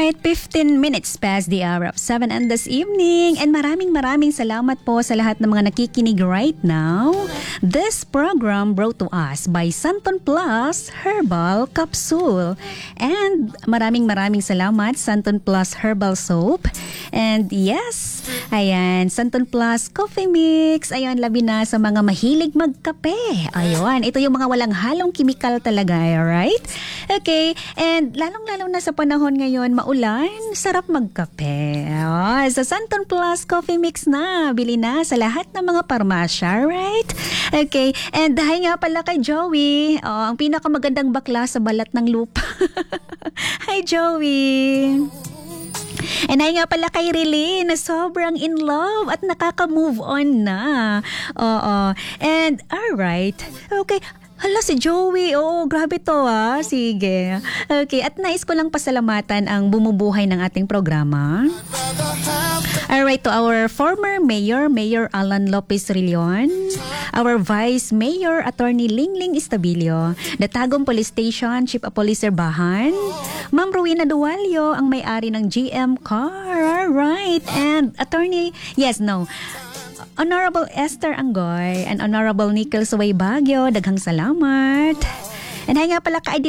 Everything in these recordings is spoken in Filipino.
Alright, 15 minutes past the hour of 7 and this evening. And maraming salamat po sa lahat ng mga nakikinig right now. This program brought to us by Santon Plus Herbal Capsule. And maraming salamat Santon Plus Herbal Soap. And yes, ayan, Santon Plus Coffee Mix. Ayan, labi na sa mga mahilig magkape. Ayun, ito yung mga walang halong kimikal talaga, alright? Okay, and lalong-lalo na sa panahon ngayon, maulan, sarap magkape. Oh, sa Santon Plus Coffee Mix na, bili na sa lahat ng mga parmasya, right? Okay, and dahil nga pala kay Joey, ang pinakamagandang bakla sa balat ng lupa. Hi, Joey! And ay nga pala kay Riley na sobrang in love at nakaka-move on na. Oo. And alright. Okay. Hala, si Joey. Oo, grabe to Sige. Okay, at nais ko lang pasalamatan ang bumubuhay ng ating programa. Alright, to our former Mayor Alan Lopez Rillion, our Vice Mayor Attorney Lingling Estabilio, the Tagum Police Station Chief of Police Serbahan, Ma'am Rowena Dualio, ang may-ari ng GM Car. Alright, and Attorney, Honorable Esther Anggoy and Honorable Nickel Suway Baguio, daghang salamat. And hay nga pala ka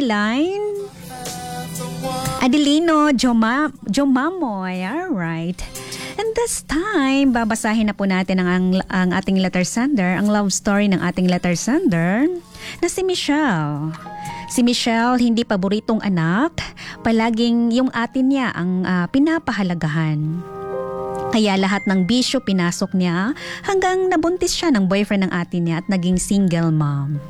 Adelino Jomamoy, alright. And this time, babasahin na po natin ang ating letter sender, ang love story ng ating letter sender, na si Michelle. Si Michelle, hindi paboritong anak, palaging yung atin niya ang pinapahalagahan. Kaya lahat ng bisyo pinasok niya hanggang nabuntis siya ng boyfriend ng atin niya at naging single mom.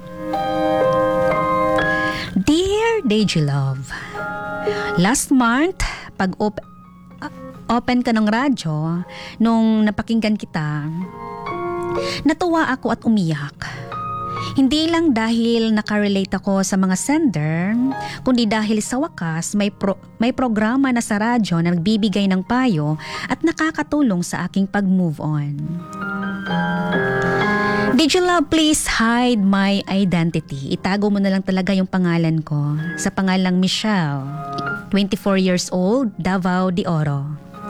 Dear Deji Love, last month, pag open ka ng radyo, nung napakinggan kita, natuwa ako at umiyak. Hindi lang dahil nakarelate ako sa mga sender, kundi dahil sa wakas may programa na sa radyo na nagbibigay ng payo at nakakatulong sa aking pag-move on. Did you love, please hide my identity. Itago mo na lang talaga yung pangalan ko. Sa pangalang Michelle, 24 years old, Davao de Oro.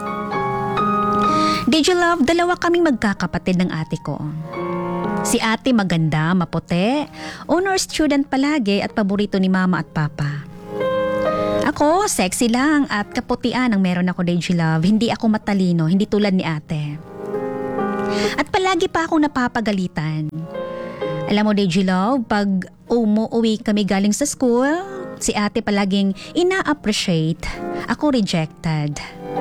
Did you love, dalawa kaming magkakapatid ng ate ko. Si ate maganda, maputi, honor student palagi at paborito ni mama at papa. Ako, sexy lang at kaputian ang meron ako, Deji Love. Hindi ako matalino, hindi tulad ni ate. At palagi pa akong napapagalitan. Alam mo, Deji Love, pag umuwi kami galing sa school, si ate palaging ina-appreciate. Ako rejected.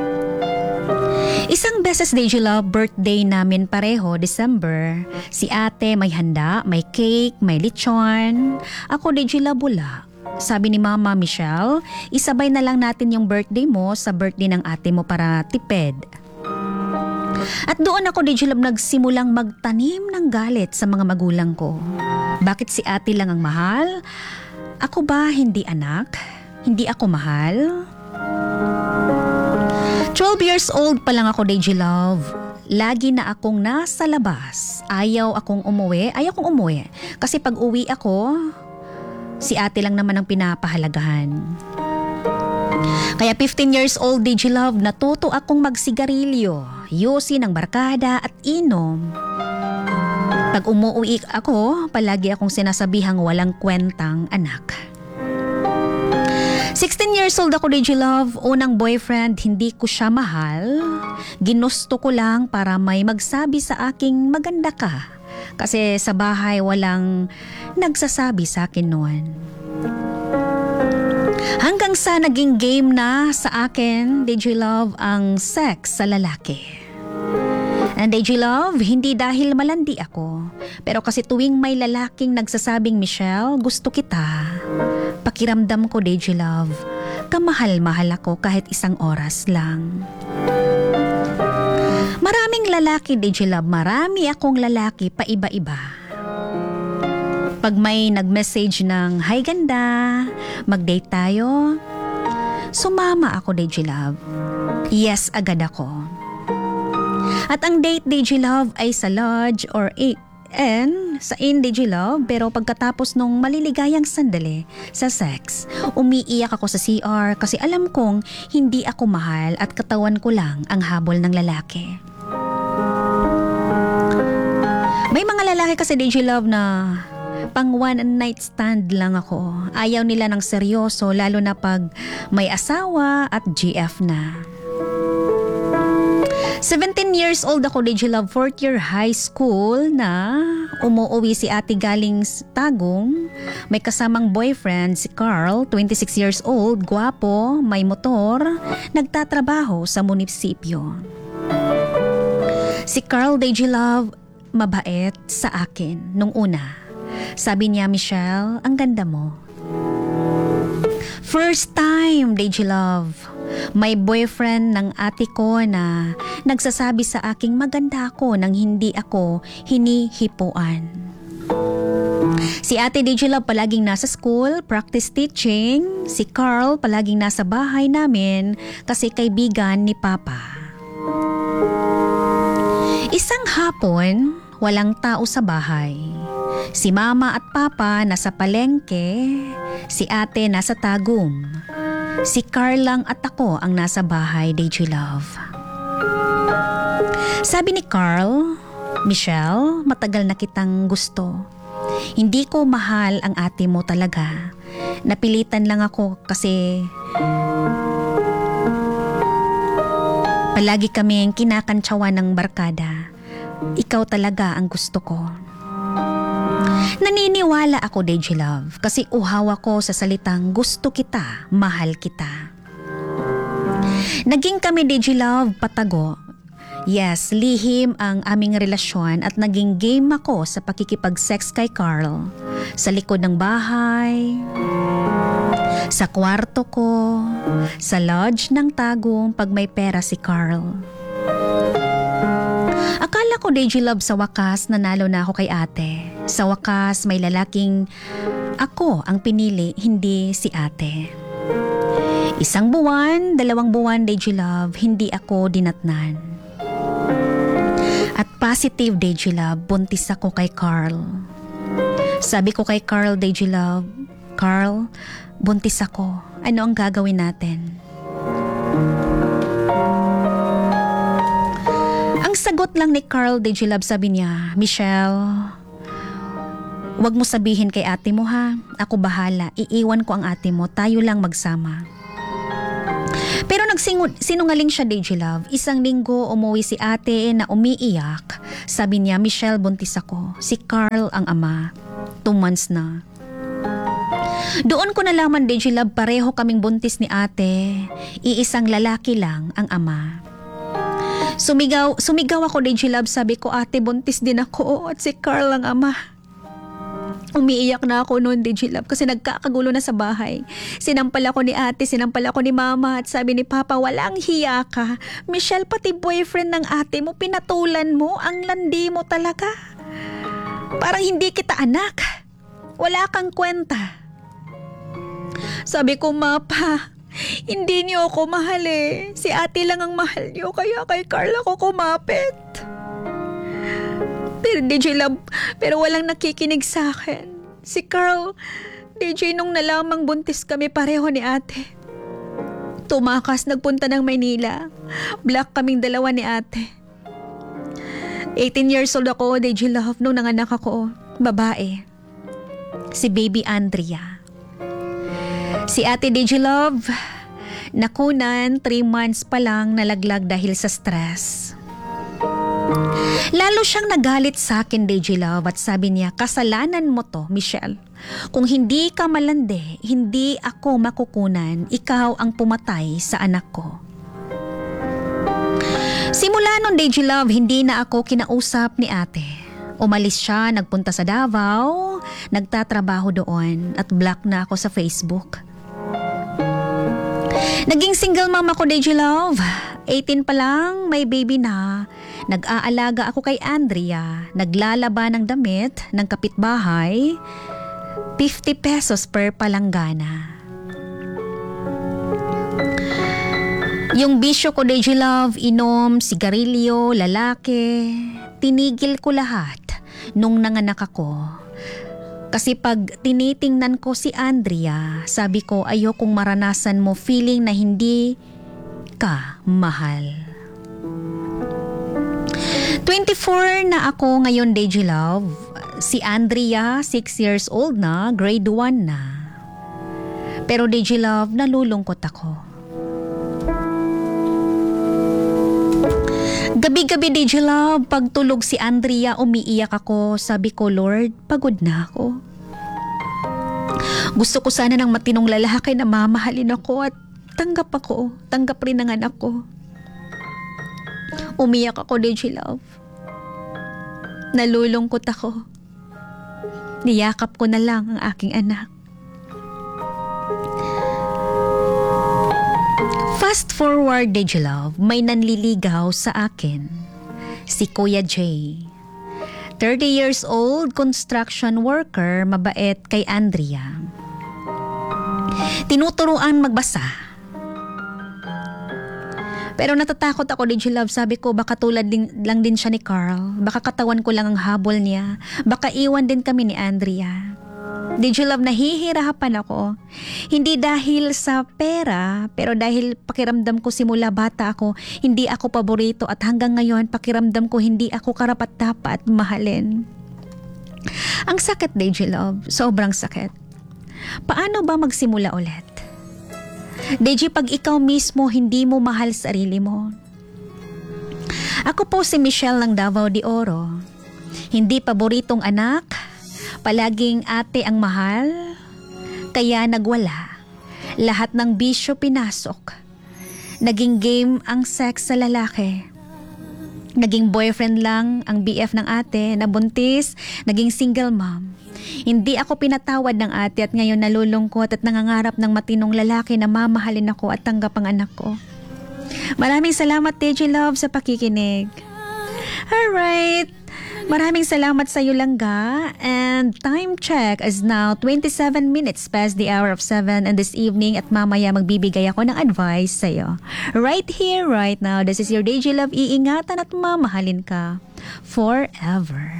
Isang beses, Deji Love, birthday namin pareho, December. Si ate may handa, may cake, may lechon. Ako, Deji Love, wala. Sabi ni Mama Michelle, isabay na lang natin yung birthday mo sa birthday ng ate mo para tipid. At doon ako, Deji Love, nagsimulang magtanim ng galit sa mga magulang ko. Bakit si ate lang ang mahal? Ako ba hindi anak? Hindi ako mahal? 12 years old pa lang ako, Deji Love. Lagi na akong nasa labas. Ayaw kong umuwi. Kasi pag uwi ako, si ate lang naman ang pinapahalagahan. Kaya 15 years old, Deji Love, natuto akong magsigarilyo, yusi ng barkada at inom. Pag umuwi ako, palagi akong sinasabihang walang kwentang anak. 16 years old ako, Deji Love. Unang boyfriend, hindi ko siya mahal. Ginusto ko lang para may magsabi sa aking maganda ka. Kasi sa bahay walang nagsasabi sa akin noon. Hanggang sa naging game na sa akin, Deji Love, ang sex sa lalaki. And Deji Love, hindi dahil malandi ako. Pero kasi tuwing may lalaking nagsasabing, Michelle, gusto kita. Pakiramdam ko, Deji Love, kamahal-mahal ako kahit isang oras lang. Maraming lalaki, Deji Love, marami akong lalaki paiba-iba. Pag may nag-message ng, hi ganda, mag-date tayo, sumama ako, Deji Love. Yes, agad ako. At ang date, Deji Love, ay sa lodge or And sa Love, pero pagkatapos nung maliligayang sandali sa sex, umiiyak ako sa CR kasi alam kong hindi ako mahal at katawan ko lang ang habol ng lalaki. May mga lalaki kasi Love na pang one night stand lang ako. Ayaw nila ng seryoso lalo na pag may asawa at GF na. 17 years old ako, Love, 4th year high school na umuwi si ate galing Tagum. May kasamang boyfriend si Carl, 26 years old, gwapo, may motor, nagtatrabaho sa munisipyo. Si Carl, Love, mabait sa akin nung una. Sabi niya, Michelle, ang ganda mo. First time, Love, may boyfriend ng ate ko na nagsasabi sa aking maganda ako nang hindi ako hinihipuan. Si ate Love palaging nasa school, practice teaching. Si Carl palaging nasa bahay namin kasi kaibigan ni Papa. Isang hapon, walang tao sa bahay. Si Mama at Papa nasa palengke, si ate nasa Tagum. Si Carl lang at ako ang nasa bahay, Love. Sabi ni Carl, Michelle, matagal na kitang gusto. Hindi ko mahal ang ate mo talaga. Napilitan lang ako kasi palagi kaming kinakantsawan ng barkada. Ikaw talaga ang gusto ko. Naniniwala ako, Love, kasi uhaw ako sa salitang gusto kita, mahal kita. Naging kami, Love, patago. Yes, lihim ang aming relasyon at naging game ako sa pakikipag-sex kay Carl. Sa likod ng bahay, sa kwarto ko, sa lodge ng Tagum pag may pera si Carl. Akala ko, Love, sa wakas nanalo na ako kay ate. Sa wakas may lalaking ako ang pinili, hindi si ate. 1 buwan, 2 buwan, Love, hindi ako dinatnan. At positive, Love, buntis ako kay Carl. Sabi ko kay Carl, Love, Carl, buntis ako. Ano ang gagawin natin? Ang sagot lang ni Carl, Love, sabi niya, Michelle, wag mo sabihin kay ate mo ha. Ako bahala. Iiwan ko ang ate mo. Tayo lang magsama. Pero sinungaling siya, Love. 1 linggo umuwi si ate na umiiyak. Sabi niya, Michelle, buntis ako. Si Carl ang ama. 2 months na. Doon ko nalaman, Love, pareho kaming buntis ni ate. Iisang lalaki lang ang ama. Sumigaw ako, Love. Sabi ko, ate, buntis din ako at si Carl ang ama. Umiiyak na ako noon, Love, kasi nagkakagulo na sa bahay. Sinampal ako ni ate, sinampal ako ni mama at sabi ni Papa, walang hiya ka. Michelle, pati boyfriend ng ate mo, pinatulan mo, ang landi mo talaga. Parang hindi kita anak. Wala kang kwenta. Sabi ko, Mapa, hindi niyo ako mahal eh. Si ate lang ang mahal niyo, kaya kay Carl ako kumapit. Pero Love, pero walang nakikinig sa akin. Si Carl, DJ, nung nalamang buntis kami pareho ni ate. Tumakas, nagpunta ng Maynila. Black kaming dalawa ni ate. 18 years old ako, DJ Love, nung nanganak ako. Babae. Si baby Andrea. Si ate DJ Love, nakunan 3 months pa lang nalaglag dahil sa stress. Lalo siyang nagalit sa akin, Love, at sabi niya, kasalanan mo to, Michelle. Kung hindi ka malandi, hindi ako makukunan, ikaw ang pumatay sa anak ko. Simula nun, Love, hindi na ako kinausap ni ate. Umalis siya, nagpunta sa Davao, nagtatrabaho doon at block na ako sa Facebook. Naging single mom ako, Love. 18 pa lang, may baby na. Nag-aalaga ako kay Andrea. Naglalaba ng damit ng kapitbahay. 50 pesos per palanggana. Yung bisyo ko, Love, inom, sigarilyo, lalaki. Tinigil ko lahat. nung nanganak ako. Kasi pag tinitingnan ko si Andrea, sabi ko ayokong maranasan mo feeling na hindi ka mahal. 24 na ako ngayon, Deji Love. Si Andrea, 6 years old na, grade 1 na. Pero Deji Love, nalulungkot ako. Gabi-gabi, Deji Love, pagtulog si Andrea, umiiyak ako. Sabi ko, Lord, pagod na ako. Gusto ko sana ng matinong lalaki na mamahalin ako at tanggap rin ang anak ko. Umiyak ako, Deji Love. Nalulungkot ako. Niyakap ko na lang ang aking anak. Fast forward, Deji Love, may nanliligaw sa akin. Si Kuya Jay. 30 years old, construction worker, mabait kay Andrea. Tinuturuan magbasa. Pero natatakot ako, Deji Love. Sabi ko, baka tulad lang din siya ni Carl. Baka katawan ko lang ang habol niya. Baka iwan din kami ni Andrea. Deji Love, nahihirapan ako. Hindi dahil sa pera, pero dahil pakiramdam ko simula bata ako, hindi ako paborito at hanggang ngayon pakiramdam ko hindi ako karapat-dapat mahalin. Ang sakit, Deji Love. Sobrang sakit. Paano ba magsimula ulit? Deji, pag ikaw mismo hindi mo mahal sarili mo. Ako po si Michelle ng Davao de Oro. Hindi paboritong anak, palaging ate ang mahal, kaya nagwala. Lahat ng bisyo pinasok. Naging game ang sex sa lalaki. Naging boyfriend lang ang BF ng ate, nabuntis, naging single mom. Hindi ako pinatawad ng ate at ngayon nalulungkot at nangangarap ng matinong lalaki na mamahalin ako at tanggap ang anak ko. Maraming salamat, Deji Love, sa pakikinig. Alright. Maraming salamat sa iyo, Langga. And time check is now 27 minutes past the hour of 7 and this evening at mamaya magbibigay ako ng advice sa iyo. Right here, right now. This is your Deji Love. Iingatan at mamahalin ka forever.